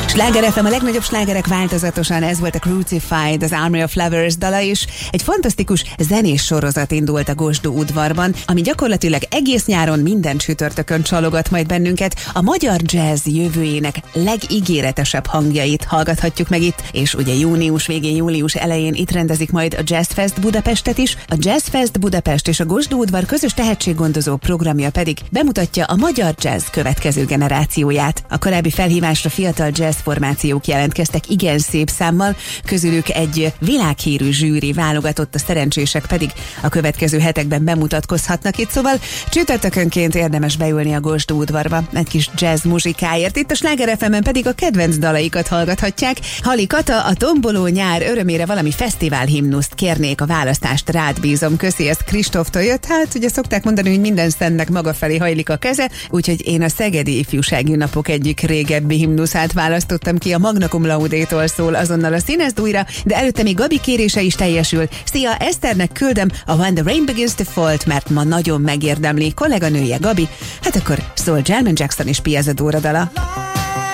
Sláger FM, a legnagyobb slágerek változatosan, ez volt a Crucified, az Army of Lovers dala is. Egy fantasztikus zenés sorozat indult a Gosdó udvarban, ami gyakorlatilag egész nyáron minden csütörtökön csalogat majd bennünket. A magyar jazz jövőjének legígéretesebb hangjait hallgathatjuk meg itt, és ugye június végén, július elején itt rendezik majd a Jazz Fest Budapestet is. A Jazz Fest Budapest és a Gosdó udvar közös tehetséggondozó programja pedig bemutatja a magyar jazz következő generációját. A korábbi felhívásra fiatal jazz formációk jelentkeztek igen szép számmal, közülük egy világhírű zsűri válogatott, a szerencsések pedig a következő hetekben bemutatkozhatnak itt, szóval csütörtökönként érdemes beülni a Gosdó udvarba egy kis jazz muzsikáért. Itt a Sláger FM-en pedig a kedvenc dalaikat hallgathatják. Hali Kata, a tomboló nyár örömére valami fesztivál himnuszt kérnék, a választást rád bízom. Köszi, ezt Kristóftól jött. Hát ugye szokták mondani, hogy minden szentnek maga felé hajlik a keze, úgyhogy én a Szegedi Ifjúsági Napok egyik régebbi himnuszát választottam ki, a Magna Cum Laude-tól szól azonnal a színezd újra, de előtte még Gabi kérése is teljesül. Szia, Eszternek küldöm a When the Rain Begins to Fall, mert ma nagyon megérdemli kolléganője Gabi. Hát akkor szól Jermaine Jackson és Piazza Dora dala.